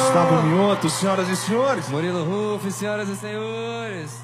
Gustavo Mioto, senhoras e senhores. Murilo Ruff, senhoras e senhores.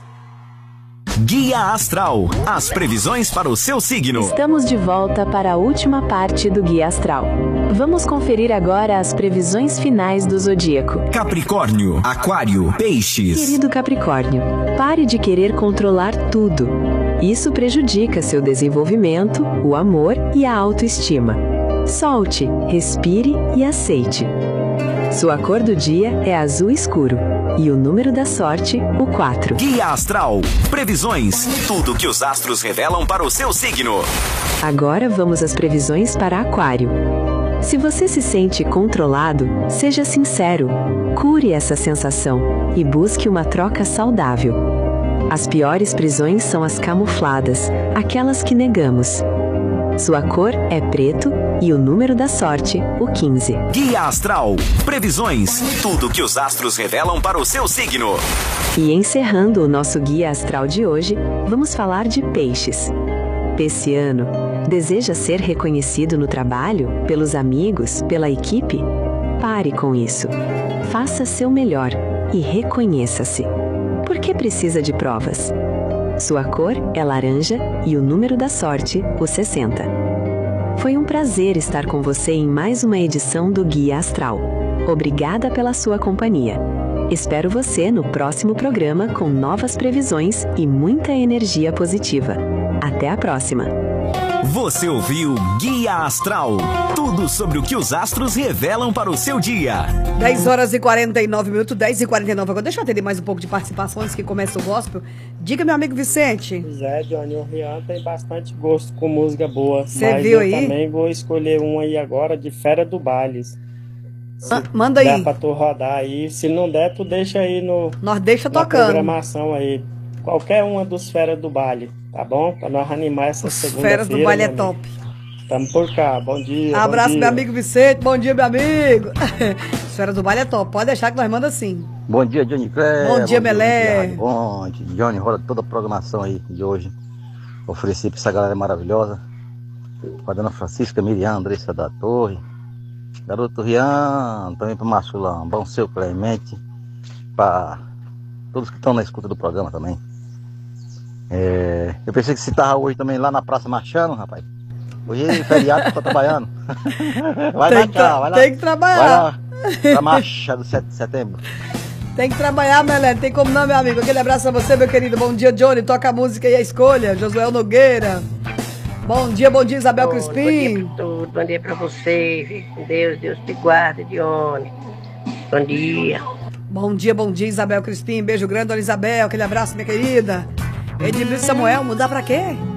Guia Astral, as previsões para o seu signo. Estamos de volta para a última parte do Guia Astral. Vamos conferir agora as previsões finais do zodíaco. Capricórnio, Aquário, Peixes. Querido Capricórnio, pare de querer controlar tudo. Isso prejudica seu desenvolvimento, o amor e a autoestima. Solte, respire e aceite. Sua cor do dia é azul escuro. E o número da sorte, o 4. Guia Astral, previsões, tudo que os astros revelam para o seu signo. Agora vamos às previsões para Aquário. Se você se sente controlado, seja sincero, cure essa sensação e busque uma troca saudável. As piores prisões são as camufladas, aquelas que negamos. Sua cor é preto e o número da sorte, o 15. Guia Astral, previsões, tudo que os astros revelam para o seu signo. E encerrando o nosso Guia Astral de hoje, vamos falar de Peixes. Pisciano, deseja ser reconhecido no trabalho, pelos amigos, pela equipe? Pare com isso. Faça seu melhor e reconheça-se. Por que precisa de provas? Sua cor é laranja e o número da sorte, o 60. Foi um prazer estar com você em mais uma edição do Guia Astral. Obrigada pela sua companhia. Espero você no próximo programa com novas previsões e muita energia positiva. Até a próxima! Você ouviu Guia Astral, tudo sobre o que os astros revelam para o seu dia. 10 horas e 49 minutos, 10 e 49 agora. Deixa eu atender mais um pouco de participação antes que comece o gospel. Diga, meu amigo Vicente. Zé, Johnny, o Rian tem bastante gosto com música boa. Você viu aí? Eu também vou escolher um aí agora de Fera do Bailes. Manda aí. Dá pra tu rodar aí. Se não der, tu deixa aí no... Nós deixa na tocando. programação aí. Qualquer uma dos Feras do Baile, tá bom? Pra nós animar essa segunda-feira. Feras do Baile é top. Tamo por cá, bom dia. Abraço, bom dia. meu amigo Vicente. Bom dia, meu amigo. Feras do Baile é top. Pode deixar que nós manda sim. Bom dia, Johnny Clé. Bom dia, Melé. Bom dia, Johnny. Roda toda a programação aí de hoje. Ofereci pra essa galera maravilhosa. Pra dona Francisca, Miriam, Andressa da Torre. Garoto Rian, também pra Marculão. Bom seu Clemente. Pra todos que estão na escuta do programa também. Eu pensei que você tava hoje também lá na Praça Marchano, rapaz. Hoje é feriado, tô trabalhando. Vai lá. Tem que trabalhar. Vai lá pra marcha do 7 de setembro. Tem que trabalhar, Melé. Tem como não, meu amigo. Aquele abraço a você, meu querido. Bom dia, Johnny. Toca a música e a escolha. Josué Nogueira. Bom dia, Isabel Crispim. Bom dia pra você. Fique com Deus. Deus te guarde, Johnny. Bom dia. Bom dia, Isabel Crispim. Beijo grande, dona Isabel. Aquele abraço, minha querida. Edmilson Samuel, mudar pra quê?